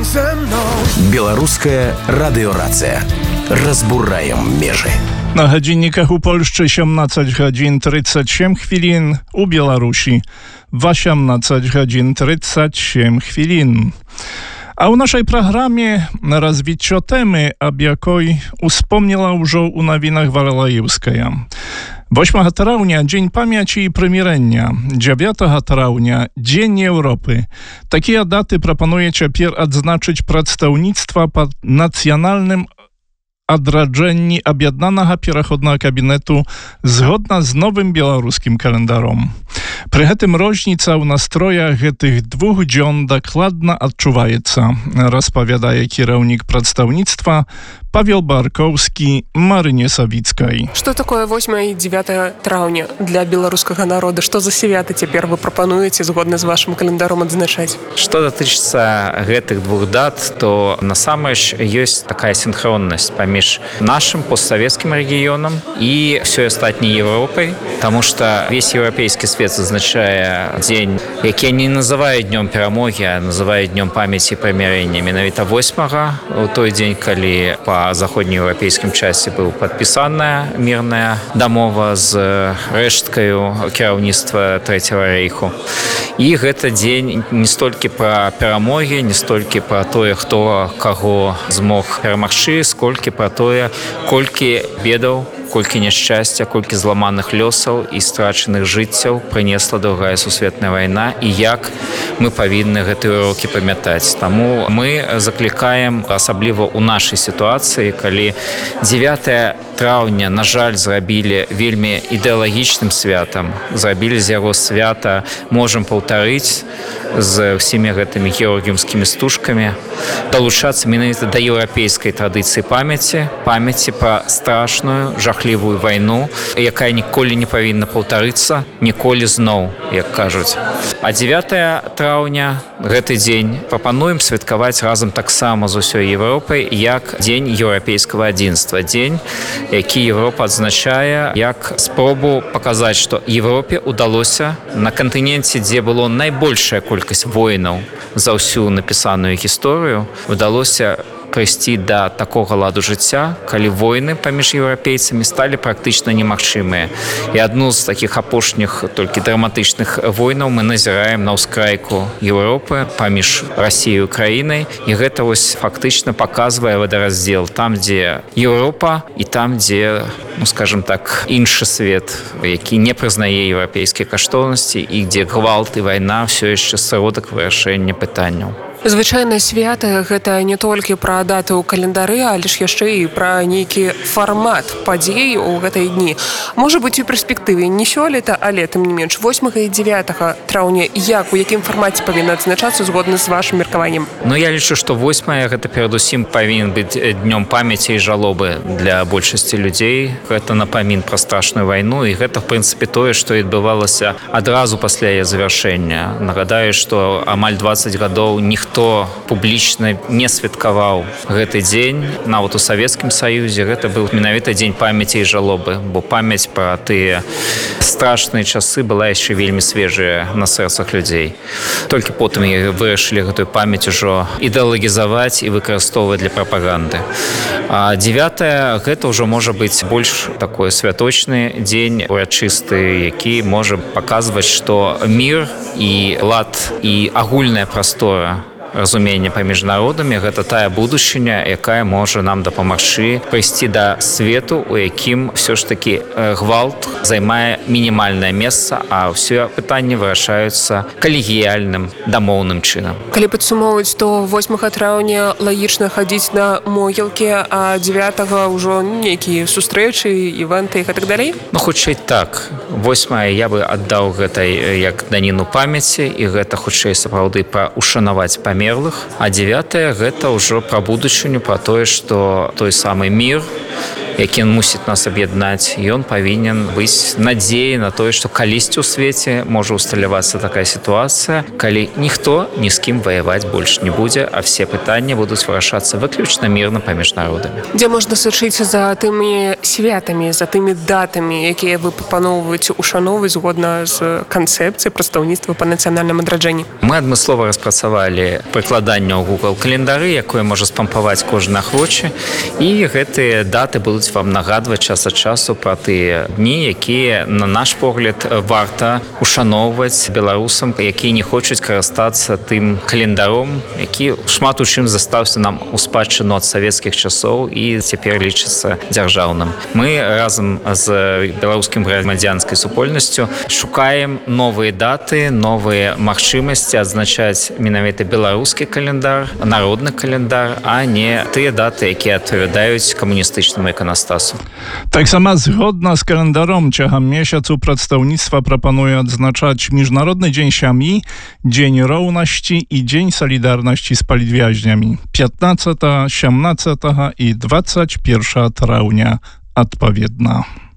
Беларуская радыёрацыя. Разбураем межы. На годинниках у Польшчы 17 godzin 37 chwilin, u Białorusi 18 godzin 37 chwilin. A u naszej programie rozwitcio temy, ab jakoj uspomniała już u nowinach Warlajewskaja. 8 trawnia – Dzień Pamięci i Przymierzenia, 9 trawnia – Dzień Europy. Takie daty proponuje ciepер odznaczyć przedstawnictwa pod nacjonalnym odradzeniem Objednanego Переходного Kabinetu zgodna z nowym białoruskim kalendarzem. Przy tym różnica w nastrojach tych dwóch dzień dokładnie odczuwaється, rozpowiadaje kierownik przedstawnictwa Павел Баркоўскі, Марыне Савіцкай. Что такое 8 и 9 траўня для беларускага народа? Что за святы цяпер вы прапануеце згодна з вашым календаром адзначаць? Што датычыцца гэтых двух дат, то насамрэч ёсць такая синхроннасць паміж нашим постсоветским регионом и всей остальной Европой, потому что весь европейский свет означае дзень, які не называюць днём перамогі, а называюць днём памяці і прымірэння. Менавіта 8-го, у той дзень, калі па заходнееўрапейскім часе быў падпісаная мірная дамова з рэшткаю кіраўніцтва Трэцяга рэйху. І гэта дзень не столькі пра перамогі, не столькі пра тое, хто каго змог перамагчы, сколькі пра тое, колькі бедаў, колькі няшчасця, колькі зламаных лёсаў і страчаных жыццяў прынесла Другая сусветная вайна і як мы павінны гэтыя урокі памятаць. Таму мы заклікаем, асабліва ў нашай сітуацыі, калі 9 траўня, на жаль, зрабілі вельмі ідэалагічным святам, зрабілі з яго свята, можам паўтарыць з ўсімі гэтымі георгіўскімі стужкамі, далучацца менавіта да еўрапейскай традыцыі памяці пра страшную, жахлівую вайну, якая ніколі не павінна паўтарыцца, ніколі зноў, як кажуць. А 9 траўня, гэты дзень, прапануем святкаваць разам таксама з усёй Европай, як дзень еўрапейскага адзінства. Дзень, які Европа адзначае як спробу паказаць, што Европе ўдалося на кантыненце, дзе было найбольшая колькасць войнаў за ўсю напісаную гісторыю, удалося прыйсці да такога ладу жыцця, калі войны паміж еўрапейцамі сталі практычна немагчымыя. І адну з такіх апошніх толькі драматычных войнаў мы назіраем на ўскрайку Еўропы паміж Расіяй і Украінай. І гэта вось фактычна паказвае вадараздзел там, дзе Еўропа і там, дзе, скажем так, іншы свет, які не прызнае еўрапейскія каштоўнасці і дзе гвалт і вайна ўсё яшчэ сродак вырашэння пытанняў. Звычайна свята гэта не толькі пра даты ў календары, але ж яшчэ і пра нейкі фармат падзей у гэтай дні. Можа быць, у перспектыве не сёлета, але тым не менш 8 і 9 траўня як, у якім фармаце павінна адзначацца згодна з вашым меркаваннем? Ну, я лічу, што 8 гэта перадусім павінен быць днём памяці і жалобы для большасці людзей. Гэта напамін пра страшную вайну, і гэта, в прынцыпе, тое, што адбывалася адразу пасля яе завяршэння. Нагадаю, што амаль 20 гадоў ніхто публічна не святкаваў гэты дзень. Нават у Савецкім Саюзе гэта быў менавіта дзень памяці і жалобы, бо памяць пра тыя страшныя часы была яшчэ вельмі свежая на сэрцах людзей. Толькі потым вырашылі гэтую памяць ужо ідэалагізаваць і выкарыстоўваць для прапаганды. А 9 гэта ўжо можа быць больш такой святочны дзень, урачысты, які можа паказваць, што мір і лад і агульная прастора разумення паміж народамі гэта тая будучыня, якая можа нам дапамагчы прыйсці да свету, у якім все ж таки гвалт займае мінімальнае месца, а ўсе пытанні вырашаюцца калегіяльным дамоўным чынам. Калі падсумоўваць, то 8 траўня лагічна хадзіць на могілкі, а 9 ўжо нейкія сустрэчы, івэнты і так далей? Ну, хутчэй так. 8 я бы аддаў гэтай як даніну памяці, і гэта хутчэй сапраўды пра ушанаваць памяць, а 9 гэта ўжо пра будучыню, пра тое, што той самы мір, які мусіць нас аб'яднаць, ён павінен быць надзеяй на тое, што калісьці ў свеце можа усталявацца такая сітуацыя, калі ніхто ні з кім ваяваць больш не будзе, а все пытанні будуць вырашацца выключна мірна паміж народамі. Дзе можна сачыць за тымі святамі, за тымі датамі, якія вы прапаноўваеце ушаноўваць згодна з канцэпцыяй прадстаўніцтва па нацыянальным адраджэнні? Мы адмыслова распрацавалі прыкладанне ў Google календары, якое можа спампаваць кожны ахвочы, і гэтыя даты будуць вам нагадваць час ад часу пра тыя дні, якія, на наш погляд, варта ушаноўваць беларусам, якія не хочуць карыстацца тым календаром, які шмат у чым застаўся нам у спадчыну ад савецкіх часоў і цяпер лічыцца дзяржаўным. Мы разам з беларускім грамадзянскай супольнасцю шукаем новыя даты, новыя магчымасці адзначаць менавіта беларускі календар, народны календар, а не тыя даты, якія адпавядаюць камуністычнаму іканастасу. Таксама згодна з календаром цягам месяцу прадстаўніцтва прапануе адзначаць Міжнародны дзень сям'і, Дзень роўнасці і Дзень салідарнасці з палітвязнямі 15, 17 і 21 траўня адпаведна.